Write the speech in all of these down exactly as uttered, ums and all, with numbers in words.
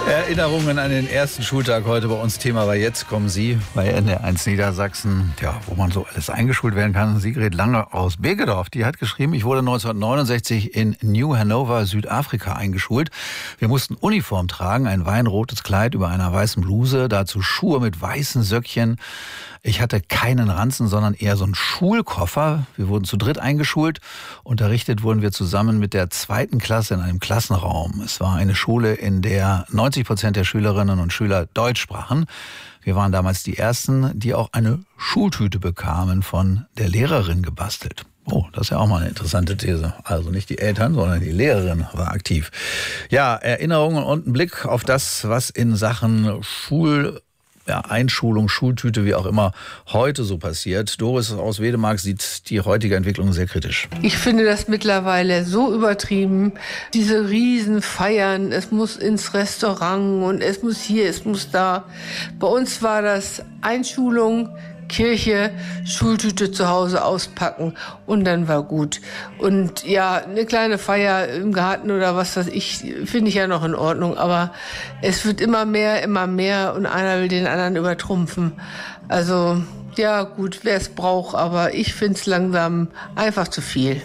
Erinnerungen an den ersten Schultag heute bei uns. Thema war Jetzt kommen Sie bei N D R eins Niedersachsen, ja, wo man so alles eingeschult werden kann. Sigrid Lange aus Bergedorf, die hat geschrieben, ich wurde neunzehnhundertneunundsechzig in New Hanover, Südafrika eingeschult. Wir mussten Uniform tragen, ein weinrotes Kleid über einer weißen Bluse, dazu Schuhe mit weißen Söckchen. Ich hatte keinen Ranzen, sondern eher so einen Schulkoffer. Wir wurden zu dritt eingeschult. Unterrichtet wurden wir zusammen mit der zweiten Klasse in einem Klassenraum. Es war eine Schule, in der neunzig Prozent der Schülerinnen und Schüler Deutsch sprachen. Wir waren damals die Ersten, die auch eine Schultüte bekamen, von der Lehrerin gebastelt. Oh, das ist ja auch mal eine interessante These. Also nicht die Eltern, sondern die Lehrerin war aktiv. Ja, Erinnerungen und ein Blick auf das, was in Sachen Schul Ja, Einschulung, Schultüte, wie auch immer, heute so passiert. Doris aus Wedemark sieht die heutige Entwicklung sehr kritisch. Ich finde das mittlerweile so übertrieben. Diese Riesenfeiern, es muss ins Restaurant und es muss hier, es muss da. Bei uns war das Einschulung, Kirche, Schultüte zu Hause auspacken und dann war gut. Und ja, eine kleine Feier im Garten oder was weiß ich, finde ich ja noch in Ordnung. Aber es wird immer mehr, immer mehr und einer will den anderen übertrumpfen. Also ja gut, wer es braucht, aber ich finde es langsam einfach zu viel.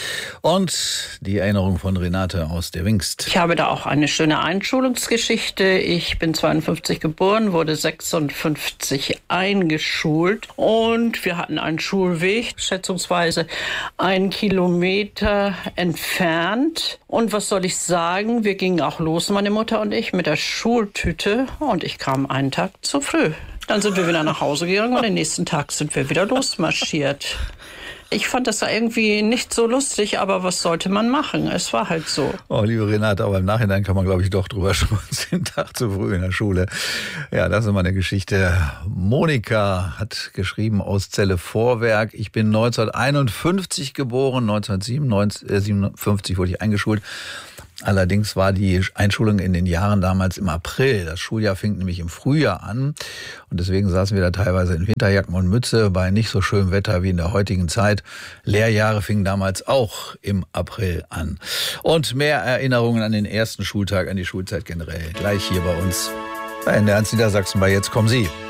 Und die Erinnerung von Renate aus der Wingst. Ich habe da auch eine schöne Einschulungsgeschichte. Ich bin zweiundfünfzig geboren, wurde sechsundfünfzig eingeschult und wir hatten einen Schulweg, schätzungsweise einen Kilometer entfernt. Und was soll ich sagen, wir gingen auch los, meine Mutter und ich, mit der Schultüte und ich kam einen Tag zu früh. Dann sind wir wieder nach Hause gegangen und den nächsten Tag sind wir wieder losmarschiert. Ich fand das irgendwie nicht so lustig, aber was sollte man machen? Es war halt so. Oh, liebe Renate, aber im Nachhinein kann man, glaube ich, doch drüber schmunzeln. Den Tag zu früh in der Schule. Ja, das ist immer eine Geschichte. Monika hat geschrieben aus Celle Vorwerk. Ich bin neunzehnhunderteinundfünfzig geboren, neunzehnhundertsiebenundfünfzig wurde ich eingeschult. Allerdings war die Einschulung in den Jahren damals im April. Das Schuljahr fing nämlich im Frühjahr an. Und deswegen saßen wir da teilweise in Winterjacken und Mütze bei nicht so schönem Wetter wie in der heutigen Zeit. Lehrjahre fingen damals auch im April an. Und mehr Erinnerungen an den ersten Schultag, an die Schulzeit generell. Gleich hier bei uns bei N D R eins Niedersachsen bei Jetzt kommen Sie.